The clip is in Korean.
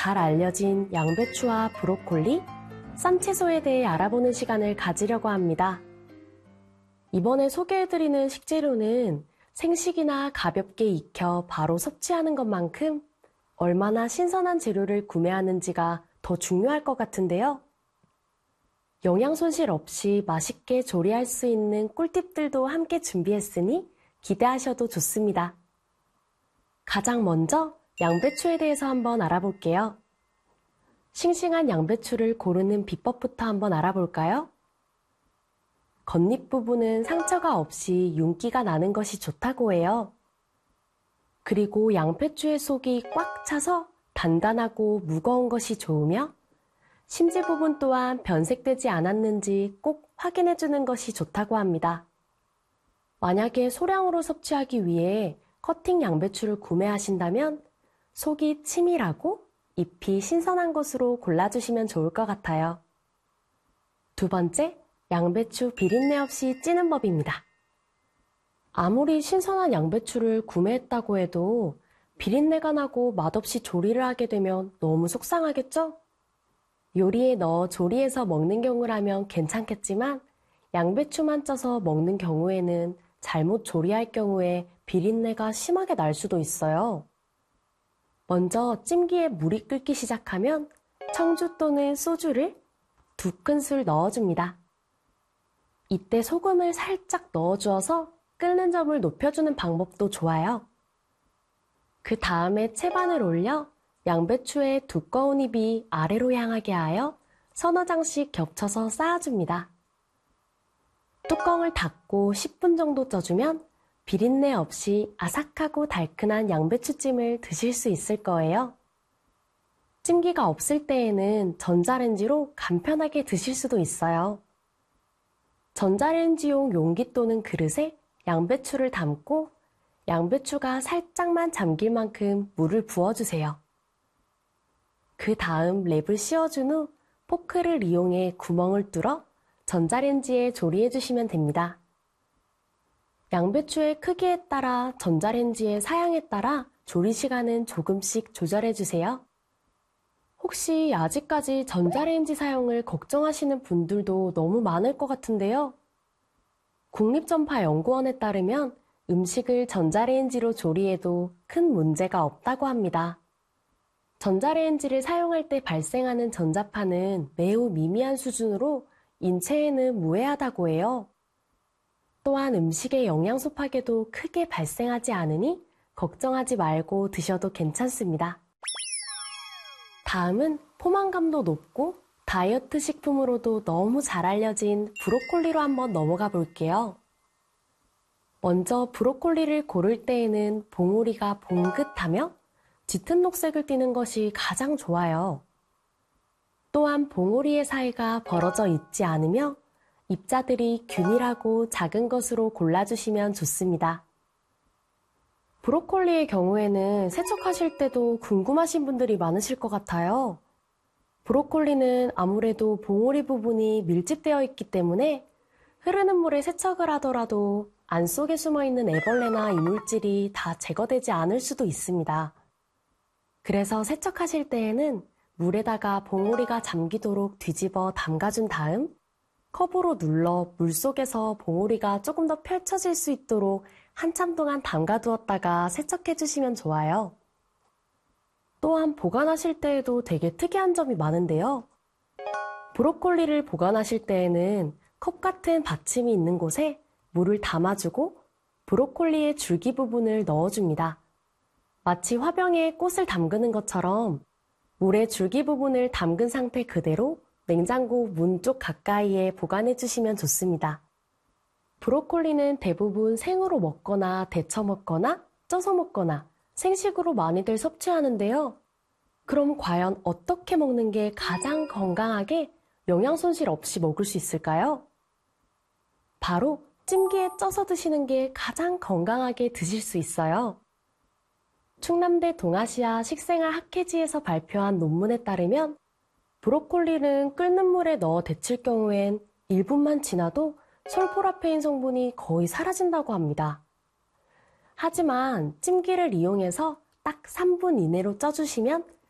잘 알려진 양배추와 브로콜리, 쌈채소에 대해 알아보는 시간을 가지려고 합니다. 이번에 소개해드리는 식재료는 생식이나 가볍게 익혀 바로 섭취하는 것만큼 얼마나 신선한 재료를 구매하는지가 더 중요할 것 같은데요. 영양 손실 없이 맛있게 조리할 수 있는 꿀팁들도 함께 준비했으니 기대하셔도 좋습니다. 가장 먼저 양배추에 대해서 한번 알아볼게요. 싱싱한 양배추를 고르는 비법부터 한번 알아볼까요? 겉잎 부분은 상처가 없이 윤기가 나는 것이 좋다고 해요. 그리고 양배추의 속이 꽉 차서 단단하고 무거운 것이 좋으며 심지 부분 또한 변색되지 않았는지 꼭 확인해 주는 것이 좋다고 합니다. 만약에 소량으로 섭취하기 위해 커팅 양배추를 구매하신다면 속이 치밀하고 잎이 신선한 것으로 골라주시면 좋을 것 같아요. 두 번째, 양배추 비린내 없이 찌는 법입니다. 아무리 신선한 양배추를 구매했다고 해도 비린내가 나고 맛없이 조리를 하게 되면 너무 속상하겠죠? 요리에 넣어 조리해서 먹는 경우라면 괜찮겠지만 양배추만 쪄서 먹는 경우에는 잘못 조리할 경우에 비린내가 심하게 날 수도 있어요. 먼저 찜기에 물이 끓기 시작하면 청주 또는 소주를 2큰술 넣어줍니다. 이때 소금을 살짝 넣어주어서 끓는 점을 높여주는 방법도 좋아요. 그 다음에 채반을 올려 양배추의 두꺼운 잎이 아래로 향하게 하여 서너 장씩 겹쳐서 쌓아줍니다. 뚜껑을 닫고 10분 정도 쪄주면 비린내 없이 아삭하고 달큰한 양배추찜을 드실 수 있을 거예요. 찜기가 없을 때에는 전자레인지로 간편하게 드실 수도 있어요. 전자레인지용 용기 또는 그릇에 양배추를 담고 양배추가 살짝만 잠길 만큼 물을 부어주세요. 그 다음 랩을 씌워준 후 포크를 이용해 구멍을 뚫어 전자레인지에 조리해 주시면 됩니다. 양배추의 크기에 따라 전자레인지의 사양에 따라 조리 시간은 조금씩 조절해 주세요. 혹시 아직까지 전자레인지 사용을 걱정하시는 분들도 너무 많을 것 같은데요. 국립전파연구원에 따르면 음식을 전자레인지로 조리해도 큰 문제가 없다고 합니다. 전자레인지를 사용할 때 발생하는 전자파는 매우 미미한 수준으로 인체에는 무해하다고 해요. 또한 음식의 영양소 파괴도 크게 발생하지 않으니 걱정하지 말고 드셔도 괜찮습니다. 다음은 포만감도 높고 다이어트 식품으로도 너무 잘 알려진 브로콜리로 한번 넘어가 볼게요. 먼저 브로콜리를 고를 때에는 봉우리가 봉긋하며 짙은 녹색을 띠는 것이 가장 좋아요. 또한 봉우리의 사이가 벌어져 있지 않으며 잎자들이 균일하고 작은 것으로 골라주시면 좋습니다. 브로콜리의 경우에는 세척하실 때도 궁금하신 분들이 많으실 것 같아요. 브로콜리는 아무래도 봉우리 부분이 밀집되어 있기 때문에 흐르는 물에 세척을 하더라도 안 속에 숨어있는 애벌레나 이물질이 다 제거되지 않을 수도 있습니다. 그래서 세척하실 때에는 물에다가 봉우리가 잠기도록 뒤집어 담가준 다음 컵으로 눌러 물속에서 봉우리가 조금 더 펼쳐질 수 있도록 한참 동안 담가두었다가 세척해주시면 좋아요. 또한 보관하실 때에도 되게 특이한 점이 많은데요. 브로콜리를 보관하실 때에는 컵 같은 받침이 있는 곳에 물을 담아주고 브로콜리의 줄기 부분을 넣어줍니다. 마치 화병에 꽃을 담그는 것처럼 물의 줄기 부분을 담근 상태 그대로 냉장고 문 쪽 가까이에 보관해 주시면 좋습니다. 브로콜리는 대부분 생으로 먹거나 데쳐 먹거나 쪄서 먹거나 생식으로 많이들 섭취하는데요. 그럼 과연 어떻게 먹는 게 가장 건강하게 영양 손실 없이 먹을 수 있을까요? 바로 찜기에 쪄서 드시는 게 가장 건강하게 드실 수 있어요. 충남대 동아시아 식생활 학회지에서 발표한 논문에 따르면 브로콜리는 끓는 물에 넣어 데칠 경우엔 1분만 지나도 솔포라페인 성분이 거의 사라진다고 합니다. 하지만 찜기를 이용해서 딱 3분 이내로 쪄주시면